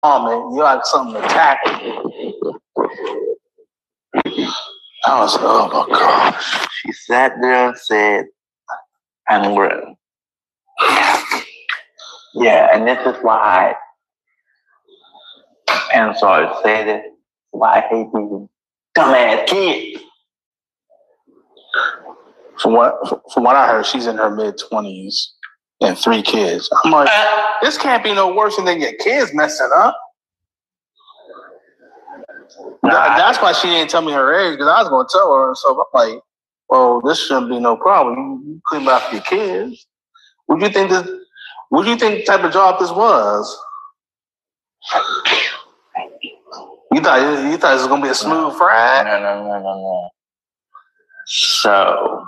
man, you like something to tackle. I was, oh my gosh. She sat there and said, I'm ready. Yeah, and this is why I'm sorry to say this, why I hate these dumbass kids. From what I heard, she's in her mid-20s and 3 kids. I'm like, this can't be no worse than your kids messing up. That's why she didn't tell me her age, because I was going to tell her. So I'm like, well, this shouldn't be no problem. You clean up your kids. What do you think type of job this was? You thought it was going to be a smooth ride? No. So,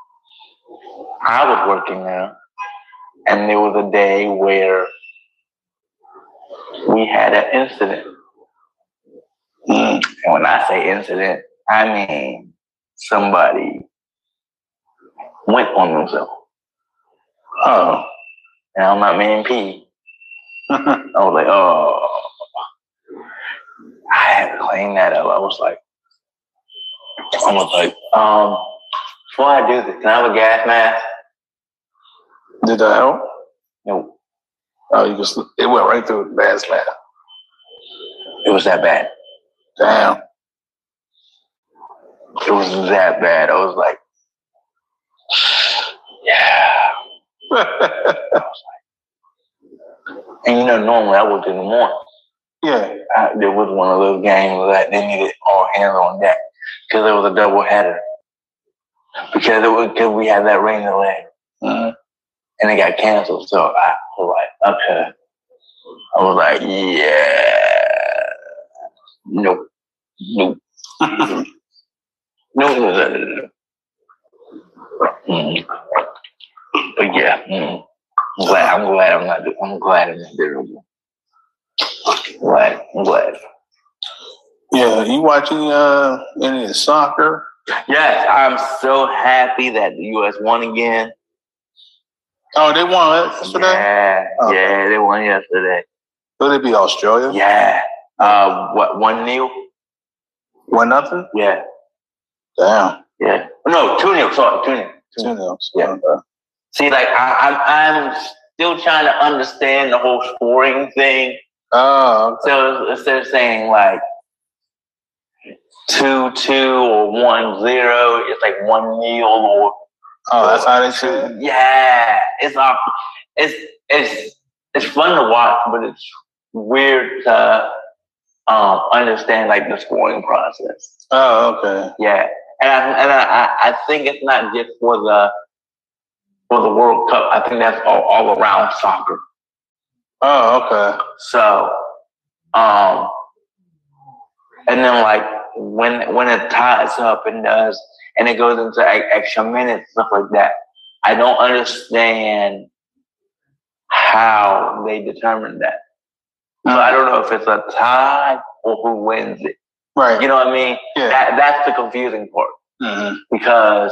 I was working there, and there was a day where we had an incident. And when I say incident, I mean somebody went on themselves. Oh. And I'm not being P. I was like, oh. I had to clean that up. I was like, before I do this, can I have a gas mask? Did that help? No. Oh, it went right through the gas mask. It was that bad. Damn. It was that bad. I was like, yeah. I was like, and normally I worked in the morning. Yeah. There was one of those games that they needed all hands on deck because it was a double header. Because we had that rain delay. Mm-hmm. And it got canceled. So I was like, okay. I was like, yeah. Nope. No. But yeah, I'm glad I'm not doing it. I'm glad. Yeah, you watching any of the soccer? Yes, I'm so happy that the U.S. won again. Oh, they won yesterday? Yeah, they won yesterday. Will they beat Australia? Yeah. 1-0? 1-0? Yeah. Damn. Yeah. No, 2-0. Sorry, 2-0. Yeah. Okay. See, like I'm still trying to understand the whole scoring thing. Oh. Okay. So instead of saying like 2-2 or 1-0, it's like 1-0 or. Oh, that's how they shoot. Yeah, it's fun to watch, but it's weird to understand like the scoring process. Oh, okay. Yeah, and I think it's not just for the World Cup. I think that's all around soccer. Oh, okay. So, and then like when it ties up and it goes into extra minutes, stuff like that, I don't understand how they determine that. So I don't know if it's a tie or who wins it. Right. You know what I mean? Yeah. That's the confusing part. Mm-hmm. Because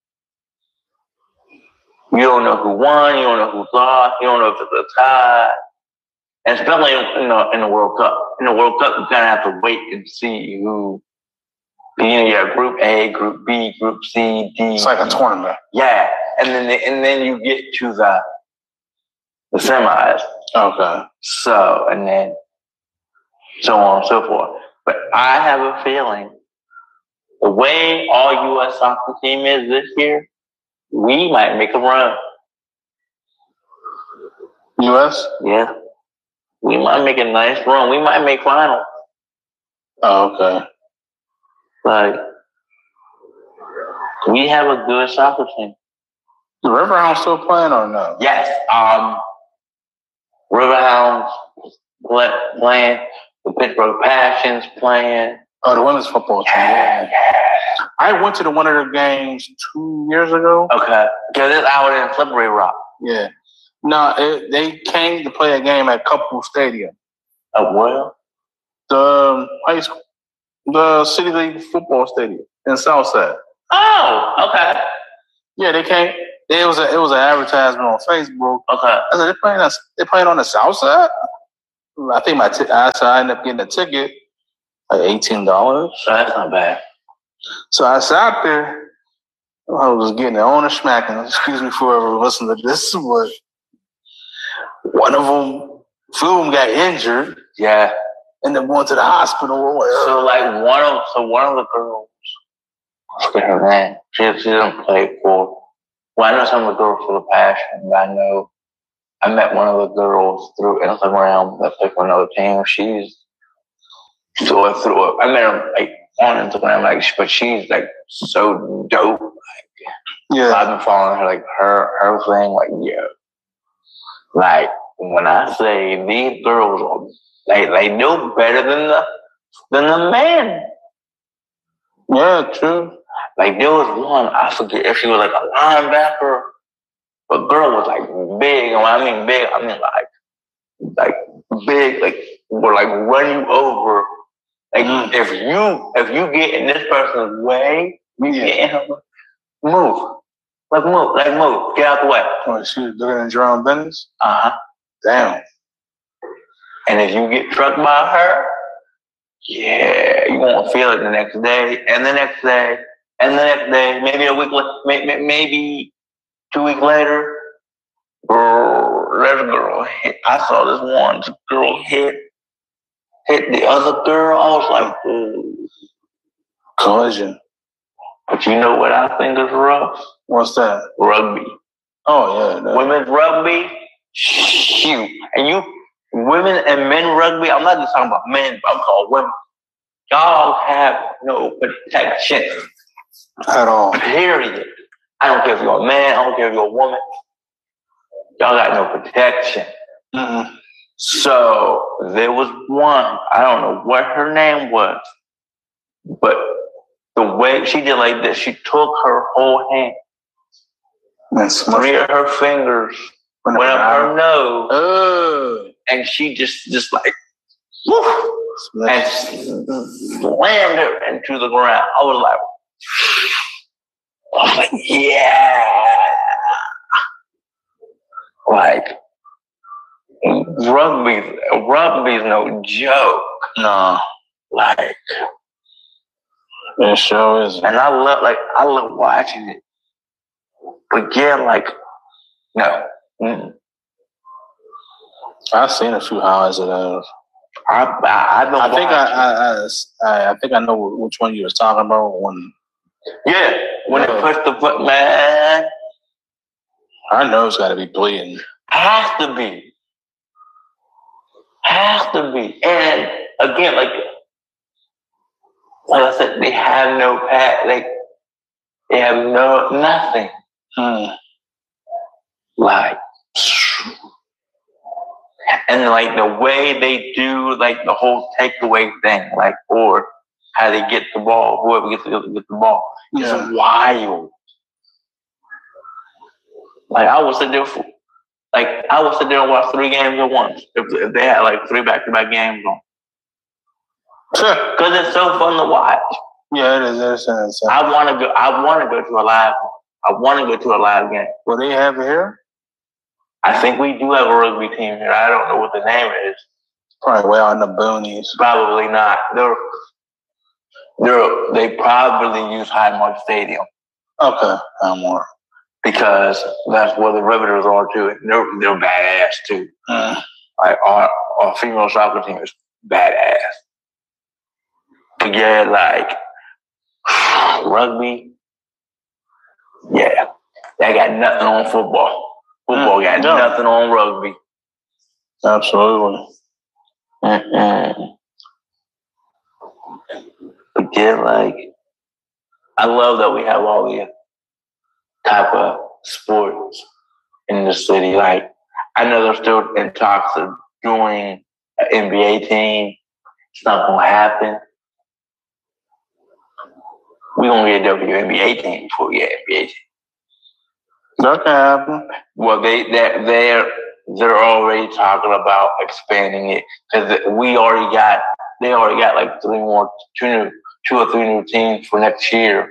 you don't know who won, you don't know who lost, you don't know if it's a tie. And especially in the World Cup. In the World Cup, you kind of have to wait and see who. You have Group A, Group B, Group C, D. It's like a tournament. Yeah, and then you get to the semis. Okay. So and then so on and so forth. But I have a feeling the way our U.S. soccer team is this year, we might make a run. U.S. Yeah, we might make a nice run. We might make finals. Oh, okay. Like, we have a good soccer team. The Riverhounds still playing or no? Yes. Riverhounds playing. The Pittsburgh Passions playing. Oh, the women's football team. Yeah. I went to one of their games 2 years ago. Okay. Because it's out in Slippery Rock. Yeah. No, they came to play a game at Couple Stadium. Well? The high school. The City League football stadium in Southside. Oh, okay. Yeah, they came. It was an advertisement on Facebook. Okay. I said, they're playing on the South Side? I think so I ended up getting a ticket, like $18. So that's not bad. So I sat there. I was getting it on a smacking. Excuse me for whoever listening to this, but one of them, two of them got injured. Yeah. And then went to the hospital. So one of the girls, I forget her name. She didn't play for. Well, I know some of the girls for the Passion, but I know I met one of the girls through Instagram that played for another team. I met her like on Instagram, like, but she's like so dope. Like, yeah, so I've been following her, like her thing, like, yeah, like when I say these girls, they know better than the men. Yeah, true. Like there was one, I forget if she was like a linebacker, but girl was like big, and when I mean big, I mean like big, like would like run you over. Like if you get in this person's way, you get in her, move, get out the way. Oh, she was looking at your own business. Damn. And if you get struck by her, yeah, you won't feel it the next day, and the next day, and the next day. Maybe a week, maybe 2 weeks later. There's a girl. I saw this one girl hit the other girl. I was like, ooh. Collision. But you know what I think is rough? What's that? Rugby. Oh, yeah. Women's rugby, shoot. And women and men rugby, I'm not just talking about men, but I'm talking women. Y'all have no protection. At all. Period. I don't care if you're a man, I don't care if you're a woman. Y'all got no protection. Mm-hmm. So there was one, I don't know what her name was, but the way she did like this, she took her whole hand, 3 of her fingers, went up her nose, and she just like, woof, and slammed her into the ground. I was like, yeah. Like, rugby's no joke. No. Like, it sure is. And I love watching it. But yeah, like, no. Mm-mm. I've seen a few highlights of those. I think I know which one you was talking about when. Yeah, when they push the foot, man. Our nose got to be bleeding. Has to be. And again, like I said, they have no pad. They have nothing. Like, and like the way they do, like the whole takeaway thing, like, or how they get the ball, whoever gets the ball, is wild. Like I would sit there and watch 3 games at once if they had like 3 back-to-back games on. Because it's so fun to watch. Yeah, it is. I want to go to a live one. I want to go to a live game. Will they have it here? I think we do have a rugby team here. I don't know what the name is. Probably way out in the boonies. Probably not. They probably use Highmark Stadium. Okay, Highmark. Because that's where the Riveters are too. And they're badass too. Like our female soccer team is badass. But yeah, like rugby, yeah, they got nothing on football. Football got nothing on rugby. Absolutely. But yeah, like I love that we have all these type of sports in the city. Like I know they're still in talks of doing an NBA team. It's not gonna happen. We're gonna get a WNBA team before we get an NBA team. That can happen. Well, they're already talking about expanding it because they already got like 2 or 3 new teams for next year,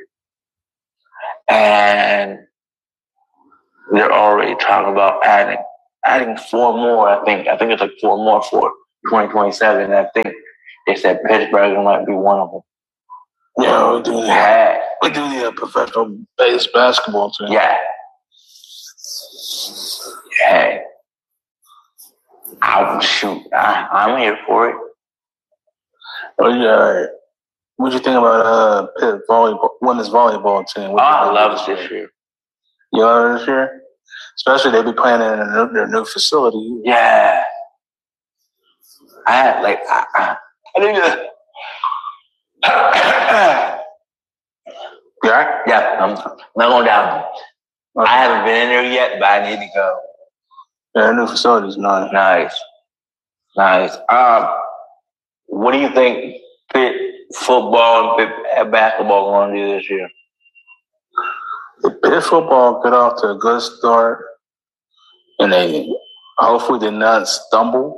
and they're already talking about adding 4 more. I think it's like 4 more for 2027. And I think they said Pittsburgh might be one of them. Yeah, we do that. We do need a professional base basketball team. Yeah. Yeah. I'm here for it. Oh yeah. What do you think about Pitt women's volleyball team? I love it this year. You love it this year? Especially they be playing in their new facility. Yeah. I think that. Yeah, I'm not going down. Okay. I haven't been in there yet, but I need to go. Yeah, their new facility is nice. Nice. What do you think Pitt football and Pitt basketball going to do this year? If Pitt football get off to a good start, and they hopefully did not stumble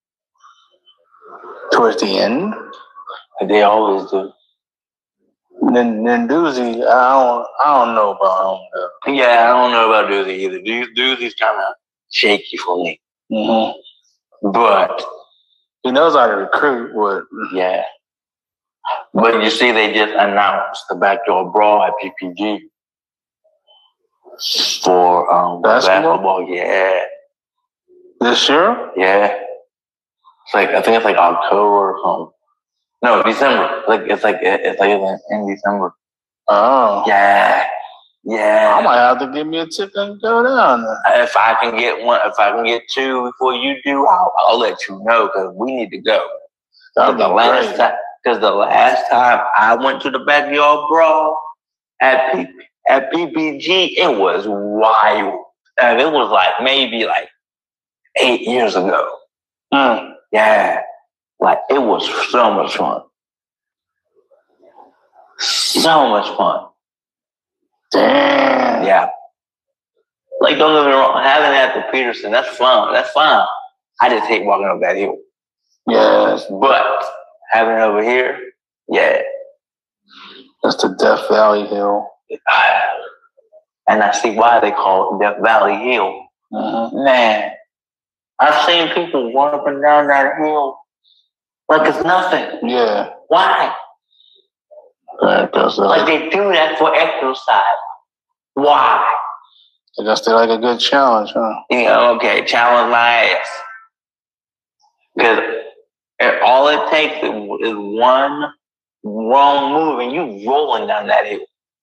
towards the end. They always do. Then Doozy, I don't know about him. Yeah, I don't know about Doozy either. Doozy's kind of shaky for me. Mm-hmm. But he knows how to recruit. Yeah. But you see, they just announced the backyard brawl at PPG for basketball. Yeah. This year? Yeah. I think it's like October or something. No, December. It's like in December. Oh. Yeah. I might have to give me a ticket and go down there. If I can get two before you do, I'll let you know because we need to go. Because the last time I went to the backyard brawl at PPG, it was wild. And it was maybe 8 years ago. Yeah. It was so much fun. So much fun. Damn. Yeah. Don't get me wrong, having that at the Peterson, that's fun. That's fine. I just hate walking up that hill. Yes. But having it over here, yeah. That's the Death Valley Hill. And I see why they call it Death Valley Hill. Mm-hmm. Man, I've seen people run up and down that hill like it's nothing. Yeah. Why? They do that for exercise. Why? I guess they like a good challenge, huh? Yeah, okay, challenge my ass. Because all it takes is one wrong move and you rolling down that hill.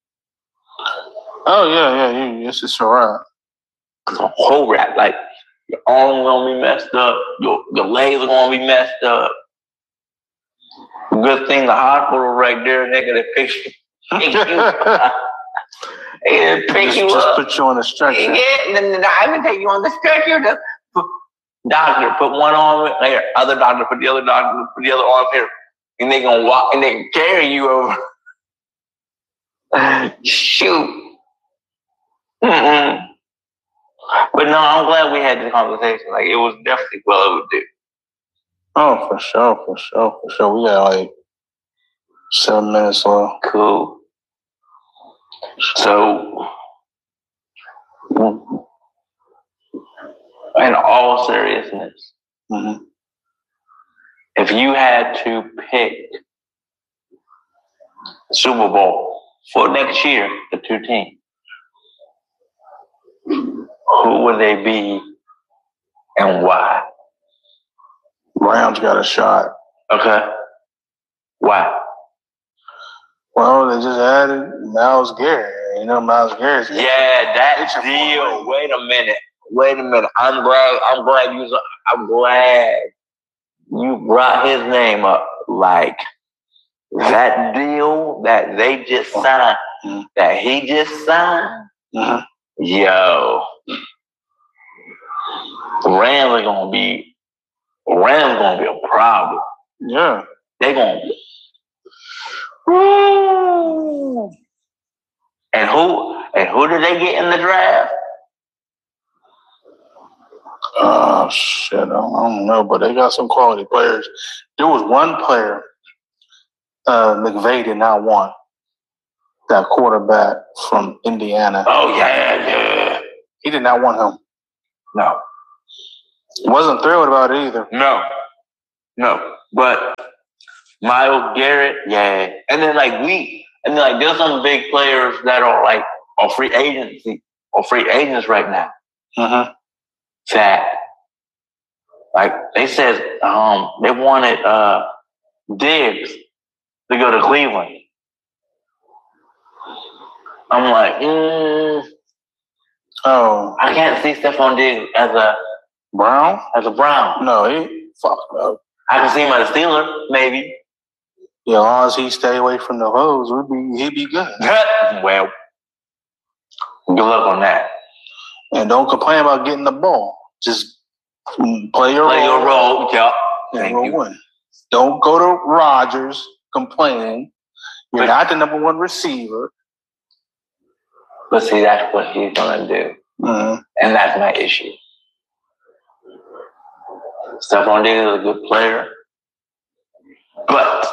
Oh, yeah. It's just a wrap. It's a whole wrap. Your arms gonna be messed up. Your legs are gonna be messed up. Good thing the hospital right there, they're gonna pick you up. Just put you on the stretcher. Yeah, I even take you on the stretcher. Doctor, put one arm here. Other doctor, put the other arm here. And they gonna walk and they can carry you over. Shoot. Mm-mm. But no, I'm glad we had this conversation. It was definitely well overdue. Oh, for sure. We got 7 minutes left. Cool. So, in all seriousness, if you had to pick Super Bowl for next year, the two teams, who would they be and why? Rams got a shot. Okay. Why? Well, they just added Myles Garrett. Myles Garrett's. Yeah, that deal. Wait a minute. I'm glad you brought his name up. That deal that they just signed, that he just signed. Yo, Rams are gonna be a problem. Yeah, they're gonna. Woo! And who did they get in the draft? Shit, I don't know, but they got some quality players. There was one player, McVay did not want, that quarterback from Indiana. Oh yeah. He did not want him. No. Wasn't thrilled about it either. No. No, but Myles Garrett, yeah. And then there's some big players that are like on free agents right now. Mm-hmm. That like they said they wanted Diggs to go to Cleveland. I'm like, I can't see Stephon Diggs as a Brown. No, no. I can see him as a Steeler, maybe. Yeah, as long as he stay away from the hoes, he'd be good. Well, good luck on that. And don't complain about getting the ball. Just play your role. Yeah. And we'll win. Don't go to Rodgers complaining. You're not the number one receiver. But see, that's what he's going to do. Mm-hmm. And that's my issue. Stephon Diggs is a good player. But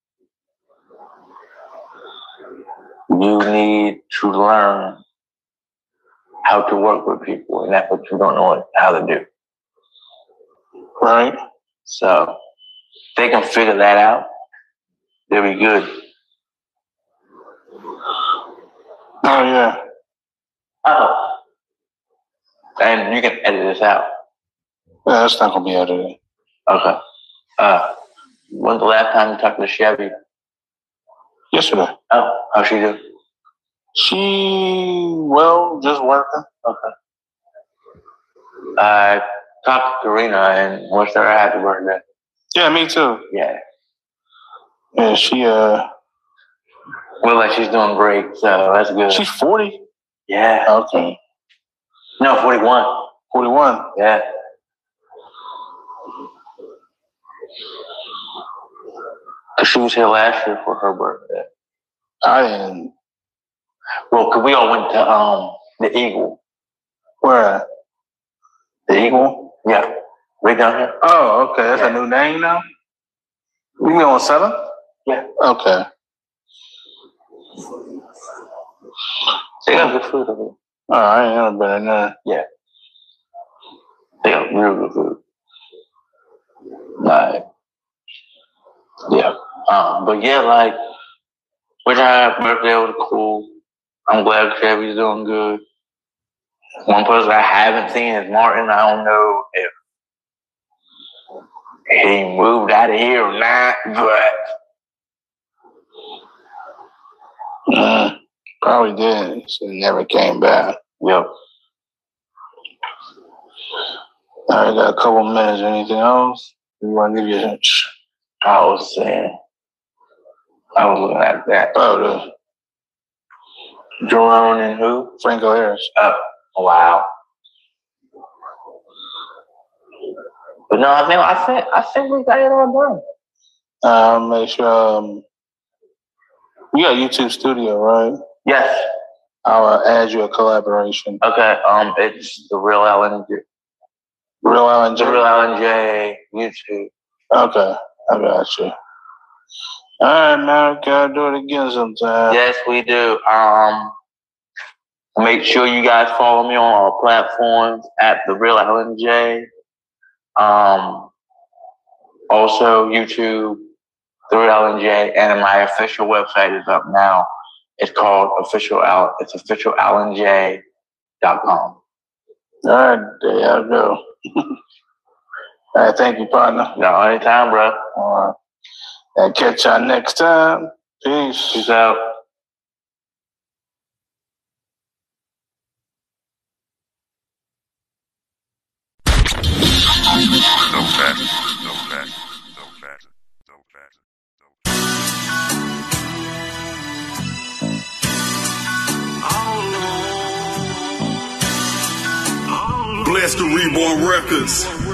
you need to learn how to work with people. And that's what you don't know how to do. Right. So if they can figure that out, they'll be good. Oh, yeah. Oh. And you can edit this out. Yeah, that's not going to be edited. Okay. When's the last time you talked to Chevy? Yesterday. Oh, how's she do? Just working. Okay. I talked to Karina and wished her a happy birthday. Yeah, me too. Yeah. Yeah, she well, like she's doing great, so that's good. She's 40? Yeah. Okay. No, 41. 41? Yeah. She was here last year for her birthday. I didn't. Well, cause we all went to the Eagle. Where? The Eagle? Yeah. Right down here. Oh, okay. That's a new name now? You mean on 7th? Yeah. Okay. They got good food over there. Oh, I ain't never been in there. Yeah. They got real good food. Like, yeah. But yeah, like, which her birthday was cool. I'm glad Chevy's doing good. One person I haven't seen is Martin. I don't know if he moved out of here or not, but probably did. So he never came back. Yep. All right, got a couple minutes. Anything else? You want to give you a hint? I was looking at that. Oh, Jerome and who? Franco Harris. Oh, wow. But no, I think we got it all done. Make sure you got YouTube Studio, right? Yes. I'll add you a collaboration. Okay. It's the Real LNJ. Real LNJ. The Real LNJ YouTube. Okay, I got you. All right, man. We gotta do it again sometime. Yes, we do. Make sure you guys follow me on all platforms at The Real LNJ. Also YouTube, The Real LNJ, and my official website is up now. It's called officiallnj.com. All right, there you go. All right, thank you, partner. No, anytime, bro. All right. And catch y'all next time. Peace. Peace out. Bless the Reborn Records.